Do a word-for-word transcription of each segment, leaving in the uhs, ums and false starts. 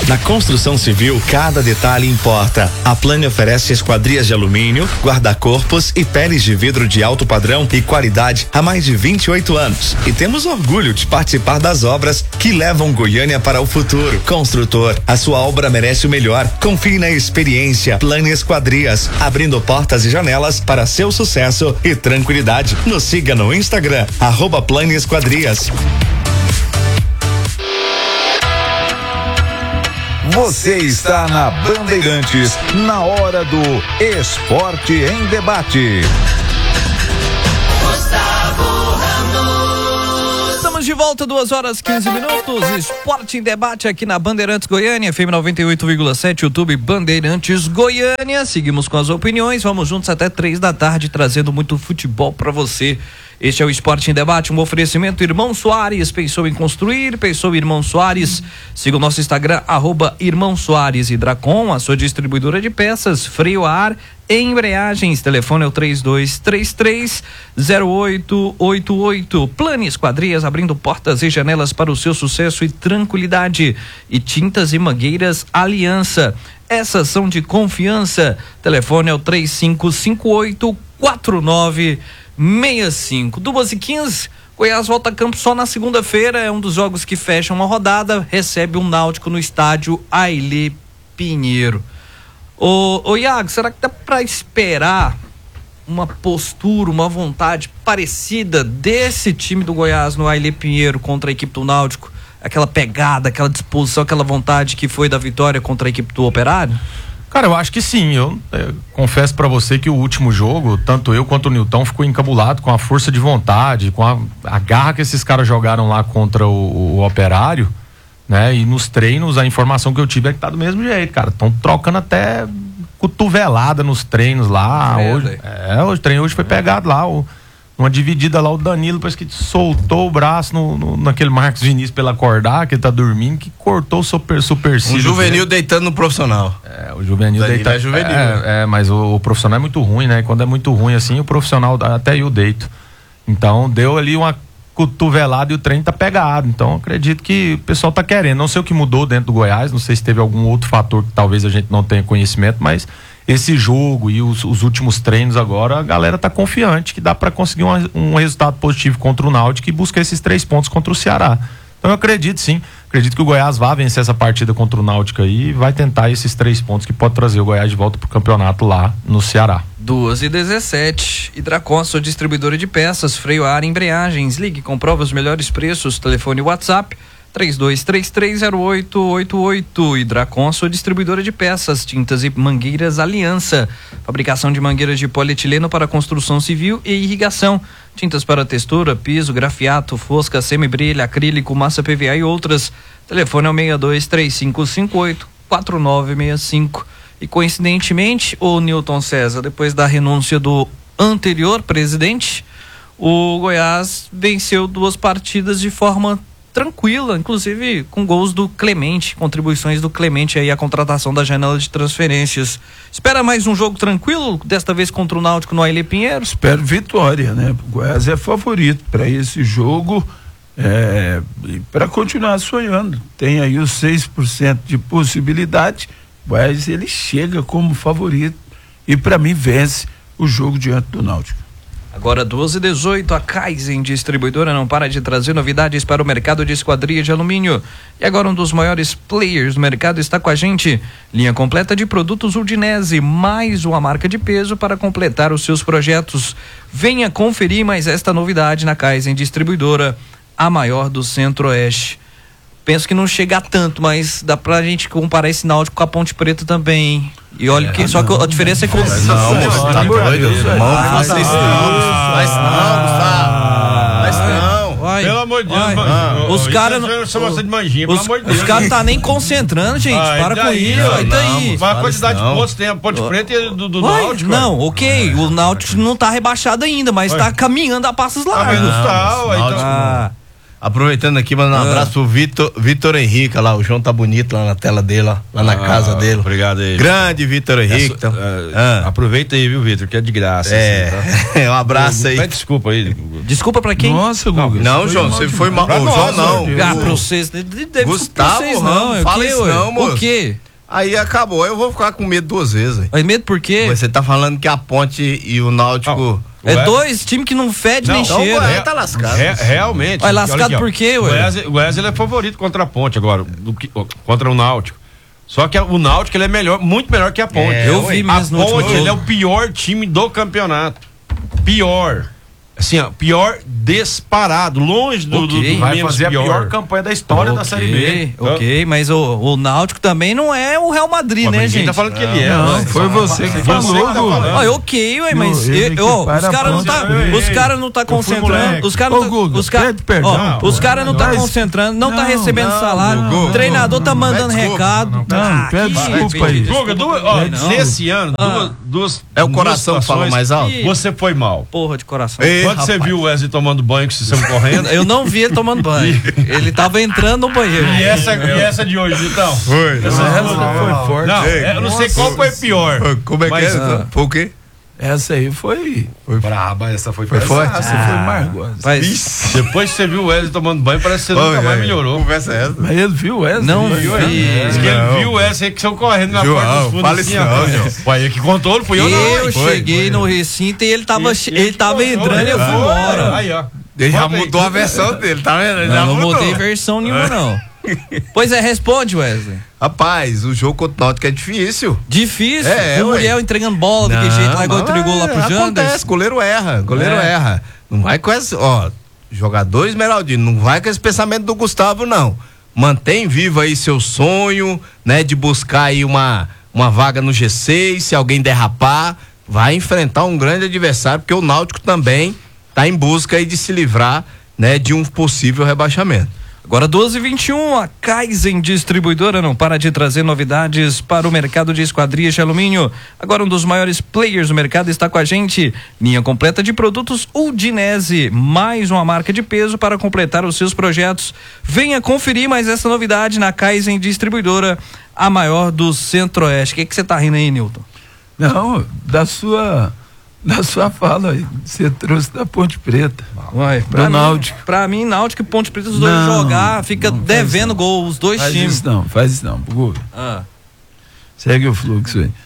Na construção civil, cada detalhe importa. A Plane oferece esquadrias de alumínio, guarda-corpos e peles de vidro de alto padrão e qualidade há mais de vinte e oito anos. E temos orgulho de participar das obras que levam Goiânia para o futuro. Construtor, a sua obra merece o melhor. Confie na experiência Plane Esquadrias, abrindo portas e janelas para seu sucesso e tranquilidade. Nos siga no Instagram, arroba Plane Esquadrias. Você está na Bandeirantes, na hora do Esporte em Debate. Estamos de volta, duas horas quinze minutos. Esporte em Debate aqui na Bandeirantes Goiânia, F M noventa e oito vírgula sete, YouTube Bandeirantes Goiânia. Seguimos com as opiniões, vamos juntos até três da tarde, trazendo muito futebol para você. Este é o Esporte em Debate, um oferecimento Irmão Soares. Pensou em construir? Pensou em Irmão Soares? Siga o nosso Instagram, arroba Irmão Soares. E Dracon, a sua distribuidora de peças, freio a ar e embreagens. Telefone é o três dois três três zero oito oito oito. Plane Esquadrias, abrindo portas e janelas para o seu sucesso e tranquilidade. E Tintas e Mangueiras Aliança. Essas são de confiança. Telefone é o três cinco cinco oito quatro nove seis cinco. Duas e quinze, Goiás volta a campo só na segunda-feira, é um dos jogos que fecham uma rodada, recebe um Náutico no estádio Ailê Pinheiro. Ô, ô Iago, será que dá pra esperar uma postura, uma vontade parecida desse time do Goiás no Ailê Pinheiro contra a equipe do Náutico? Aquela pegada, aquela disposição, aquela vontade que foi da vitória contra a equipe do Operário? Cara, eu acho que sim. Eu, eu confesso pra você que o último jogo, tanto eu quanto o Nilton ficou encabulado com a força de vontade, com a, a garra que esses caras jogaram lá contra o, o Operário, né? E nos treinos a informação que eu tive é que tá do mesmo jeito, cara. Estão trocando até cotovelada nos treinos lá. É, hoje, é, o treino hoje foi pegado lá, o, uma dividida lá, o Danilo parece que soltou o braço no, no, naquele Marcos Vinícius pela acordar, que ele tá dormindo, que cortou o super, supercílio. Um juvenil dele deitando no profissional. É, o juvenil Danilo deita, é juvenil. É, é mas o, o profissional é muito ruim, né? E quando é muito ruim assim, o profissional, até eu deito. Então, deu ali uma cotovelada e o trem tá pegado. Então, acredito que o pessoal tá querendo. Não sei o que mudou dentro do Goiás, não sei se teve algum outro fator que talvez a gente não tenha conhecimento, mas esse jogo e os, os últimos treinos agora, a galera tá confiante que dá para conseguir um, um resultado positivo contra o Náutico e buscar esses três pontos contra o Ceará. Então eu acredito sim, acredito que o Goiás vai vencer essa partida contra o Náutico aí e vai tentar esses três pontos que pode trazer o Goiás de volta pro campeonato lá no Ceará. duas e dezessete, Hidracon, sua distribuidora de peças, freio a ar e embreagens. Ligue, comprova os melhores preços, telefone WhatsApp três dois três três zero oito oito oito. Hidracon, sua distribuidora de peças, tintas e mangueiras Aliança. Fabricação de mangueiras de polietileno para construção civil e irrigação. Tintas para textura, piso, grafiato, fosca, semibrilha, acrílico, massa P V A e outras. Telefone é o seis dois três cinco cinco oito quatro nove seis cinco. E coincidentemente, o Nilton César, depois da renúncia do anterior presidente, o Goiás venceu duas partidas de forma tranquila, inclusive com gols do Clemente, contribuições do Clemente aí à contratação da janela de transferências. Espera mais um jogo tranquilo, desta vez contra o Náutico no Ailê Pinheiro? Espero vitória, né? O Goiás é favorito para esse jogo, é, para continuar sonhando. Tem aí os seis por cento de possibilidade, mas ele chega como favorito e para mim vence o jogo diante do Náutico. Agora duas e dezoito, a Kaizen Distribuidora não para de trazer novidades para o mercado de esquadria de alumínio. E agora um dos maiores players do mercado está com a gente. Linha completa de produtos Udinese, mais uma marca de peso para completar os seus projetos. Venha conferir mais esta novidade na Kaizen Distribuidora, a maior do Centro-Oeste. Penso que não chega a tanto, mas dá pra gente comparar esse Náutico com a Ponte Preta também, hein? E olha é, que, só que a diferença é que... Não, não tá doido? Não faça isso não. Mas não, Gustavo. Mas não. Vai, pelo amor de Deus, vai. Mano, os caras não. Os, de manjinha, os, os caras tá nem concentrando, gente. Ah, para com isso. Não, aí, daí. Mas a quantidade de pontos tem a Ponte Preta e do, do vai, Náutico. Não, ok. É. O Náutico não tá rebaixado ainda, mas vai. Tá caminhando a passos largos. Tá, então. Ah. Aproveitando aqui, mandando um Ah. abraço pro Vitor, Vitor Henrique, lá, o João tá bonito lá na tela dele, ó, lá na Ah, casa dele. Obrigado aí. Grande Vitor Henrique. Essa, então. ah, Ah. Aproveita aí, viu, Vitor, que é de graça. É, assim, um abraço tá? aí. Pede desculpa aí. Desculpa pra quem? Nossa, Guga. Não, João, você foi mal. Ô, João, não. Ah, O- pra vocês. de- de- Deve Gustavo pra vocês, Ramos, não. é o fala quê, isso ué? não, moço. O quê? Aí acabou, eu vou ficar com medo duas vezes. Aí. Mas medo por quê? Você tá falando que a Ponte e o Náutico. É Ué? dois times que não fede nem então o cheira. Goiás tá lascado. Re- realmente. Vai lascado Olha aqui, ó. por quê, ué? O Goiás, o Goiás ele é favorito contra a Ponte agora, do que, ó, contra o Náutico. Só que o Náutico ele é melhor, muito melhor que a Ponte. É, Eu ué. vi A mesmo no último Ponte ele é jogo. o pior time do campeonato. Pior. Assim, ó, pior disparado, longe do, do, Ok. do Vai menos fazer pior. a pior campanha da história da Série B. Ok, mas o, o Náutico também não é o Real Madrid, Mas né, ninguém gente? tá falando que ele é. Não, né? foi você que Você falou, que tá Guga. falando. Ah, ok, ué, mas Ele eu- ó, que os para caras não a tá, ponte. os cara não tá Eu fui concentrando, moleque. os caras Ô, não, Guga, os cara, pede perdão, ó, pô. os caras não tá Mas- concentrando, não, tá Não, recebendo não, salário, Guga, o treinador tá Guga, mandando pede desculpa. recado. Não, Ah, pede que- desculpa aí. Guga, duas, ó, Não. nesse ano, Ah. duas, duas. É o duas coração que fala situações, mais alto? Você foi mal. Porra de coração. Ei, Quando você rapaz. viu o Wesley tomando banho com o sistema correndo. Eu não vi ele tomando banho. Ele tava entrando no banheiro. E essa, e essa de hoje, então? Foi. Essa Essa duas- foi forte. Não, Ei, eu não sei qual foi pior. Como é que Mas, é? ah. Foi o quê? Essa aí foi. Braba, essa foi Foi forte? Essa foi margosa. Mas Depois que você viu o Wesley tomando banho, parece que você nunca mais melhorou. Conversa é essa? Mas ele viu essa? não Ele viu vi. Diz que ele viu essa aí que são correndo na João, porta dos fundos. fala assim, isso ó. não, João. Ué, ele que contou, não fui eu, não. Eu ué. cheguei no recinto e ele tava, Ele- ele ele tava contou, entrando e eu fui foi. embora. Aí, ó. Ele já Bota aí. mudou a versão dele, tá vendo? Ele Não, já não mudou. mudei versão nenhuma, não. Pois é, responde, Wesley. Rapaz, o jogo contra o Náutico é difícil. Difícil. É, o ué. Muriel entregando bola daquele Não, jeito lá, igual mas entregou lá pro Janders. Acontece, goleiro erra, goleiro É. erra. Não vai com esse, ó, jogador esmeraldino, não vai com esse pensamento do Gustavo, não. Mantém vivo aí seu sonho, né, de buscar aí uma, uma vaga no G seis, se alguém derrapar, vai enfrentar um grande adversário, porque o Náutico também tá em busca aí de se livrar, né, de um possível rebaixamento. Agora doze e vinte e um, a Kaizen Distribuidora não para de trazer novidades para o mercado de esquadrias de alumínio. Agora um dos maiores players do mercado está com a gente. Linha completa de produtos Udinese, mais uma marca de peso para completar os seus projetos. Venha conferir mais essa novidade na Kaizen Distribuidora, a maior do Centro-Oeste. O que que você tá rindo aí, Nilton? Não, da sua, da sua fala aí. Você trouxe da Ponte Preta. Uai, Do pra mim, Náutico. Pra mim, Náutico e Ponte Preta, os dois Não, jogar, fica não faz devendo não. gol, os dois Faz times. isso não, faz isso não, Guga. Ah. Segue o fluxo aí.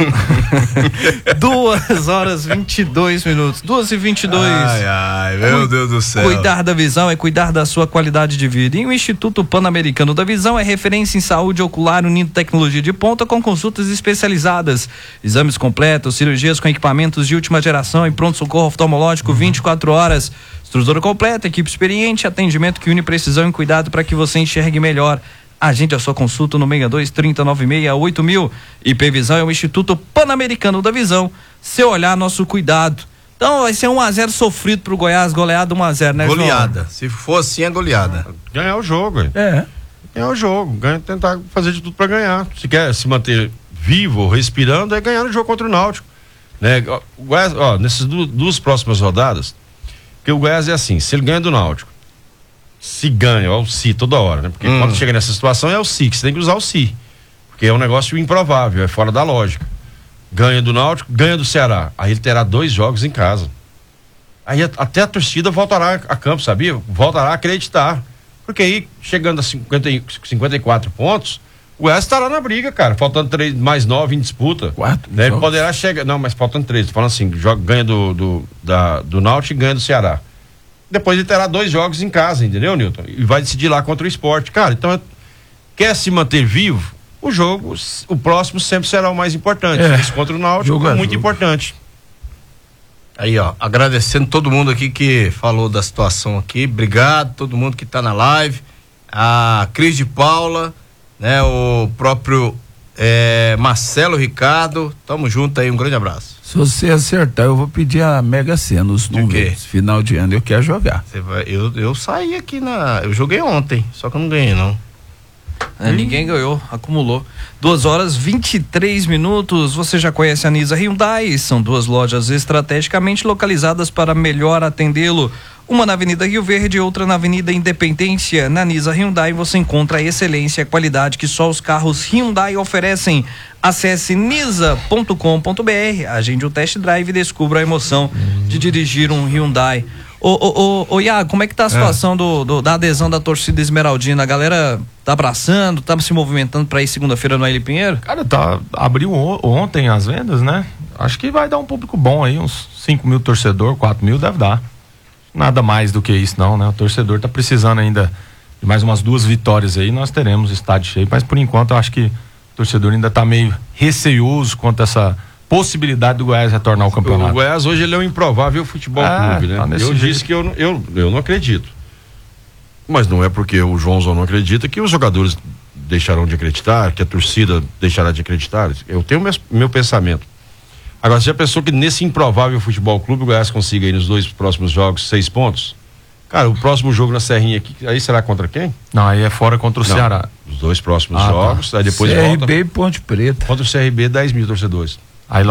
Duas horas e vinte e dois minutos. Duas e vinte e dois. Ai, ai, meu Deus do céu. Cuidar da visão é cuidar da sua qualidade de vida. E o Instituto Pan-Americano da Visão é referência em saúde ocular, unindo tecnologia de ponta com consultas especializadas, exames completos, cirurgias com equipamentos de última geração e pronto-socorro oftalmológico vinte e quatro horas. Estrutura completa, equipe experiente, atendimento que une precisão e cuidado para que você enxergue melhor. Agende a sua consulta no seis dois, trinta, noventa e seis, oito mil. I P Visão é o Instituto Pan-Americano da Visão. Seu olhar, nosso cuidado. Então vai ser um a zero sofrido pro Goiás, goleada um a zero, né, João? Goleada. Se for assim, é goleada. Ganhar o jogo, hein? É. Ganhar o jogo. Ganhar, tentar fazer de tudo pra ganhar. Se quer se manter vivo, respirando, é ganhar no jogo contra o Náutico. Né? O Goiás, ó, nessas du duas próximas rodadas, porque o Goiás é assim, se ele ganha do Náutico, se ganha, é o si toda hora, né? Porque Hum. quando chega nessa situação é o si, que você tem que usar o si. Porque é um negócio improvável, é fora da lógica. Ganha do Náutico, ganha do Ceará. Aí ele terá dois jogos em casa. Aí a, até a torcida voltará a campo, sabia? Voltará a acreditar. Porque aí, chegando a cinquenta, cinquenta e quatro pontos, o Goiás estará na briga, cara. Faltando três, mais nove em disputa. Quatro Né? Ele jogos. poderá chegar. Não, mas faltando três. Tô falando assim: joga, ganha do, do, da, do Náutico e ganha do Ceará. Depois ele terá dois jogos em casa, entendeu, Nilton? E vai decidir lá contra o Sport. Cara, então, é- quer se manter vivo? O jogo, o próximo sempre será o mais importante. É. Esse contra o Náutico Jogo é a muito jogo. importante. Aí, ó, agradecendo todo mundo aqui que falou da situação aqui. Obrigado, todo mundo que tá na live. A Cris de Paula, né? O próprio é, Marcelo Ricardo. Tamo junto aí, um grande abraço. Se você acertar, eu vou pedir a Mega Sena, os quê? números. Final de ano eu quero jogar. Você vai, eu, eu saí aqui na. Eu joguei ontem, só que eu não ganhei, não. Hum. Ninguém ganhou, acumulou. duas horas vinte e três minutos. Você já conhece a Nisa Hyundai? São duas lojas estrategicamente localizadas para melhor atendê-lo. Uma na Avenida Rio Verde e outra na Avenida Independência. Na Nisa Hyundai você encontra a excelência e a qualidade que só os carros Hyundai oferecem. Acesse nisa ponto com ponto b r, agende um test drive e descubra a emoção de dirigir um Hyundai. Ô, ô, ô, ô Iago, como é que tá a situação é. do, do, da adesão da torcida esmeraldina? A galera tá abraçando, tá se movimentando pra ir segunda-feira no Aile Pinheiro? Cara, tá, abriu ontem as vendas, né? Acho que vai dar um público bom aí, uns cinco mil torcedor, quatro mil deve dar. Nada mais do que isso não, né? O torcedor tá precisando ainda de mais umas duas vitórias aí, nós teremos estádio cheio, mas por enquanto eu acho que o torcedor ainda tá meio receioso quanto a essa possibilidade do Goiás retornar ao campeonato. O Goiás hoje ele é um improvável futebol é, clube, né? Tá eu jeito. disse que eu, eu, eu não acredito. Mas não é porque o Joãozão não acredita que os jogadores deixarão de acreditar, que a torcida deixará de acreditar. Eu tenho meu, meu pensamento. Agora, se a pessoa que nesse improvável futebol clube o Goiás consiga aí nos dois próximos jogos seis pontos, cara, o próximo jogo na Serrinha aqui, aí será contra quem? Não, aí é fora contra o não, Ceará. Os dois próximos ah, jogos, tá. aí depois C R B volta. e Ponte Preta. Contra o C R B, dez mil torcedores.